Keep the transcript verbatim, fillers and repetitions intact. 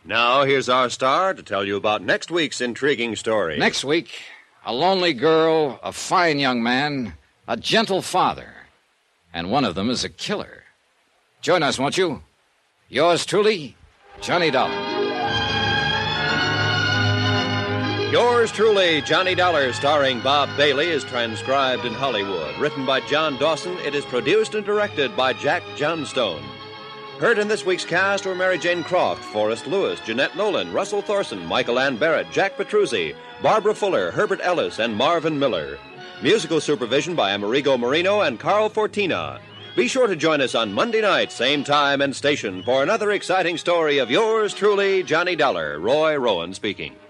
Now, here's our star to tell you about next week's intriguing story. Next week, a lonely girl, a fine young man, a gentle father, and one of them is a killer. Join us, won't you? Yours truly, Johnny Dollar. Yours truly, Johnny Dollar, starring Bob Bailey, is transcribed in Hollywood. Written by John Dawson, it is produced and directed by Jack Johnstone. Heard in this week's cast were Mary Jane Croft, Forrest Lewis, Jeanette Nolan, Russell Thorson, Michael Ann Barrett, Jack Petruzzi, Barbara Fuller, Herbert Ellis, and Marvin Miller. Musical supervision by Amerigo Marino and Carl Fortina. Be sure to join us on Monday night, same time and station, for another exciting story of yours truly, Johnny Dollar. Roy Rowan speaking.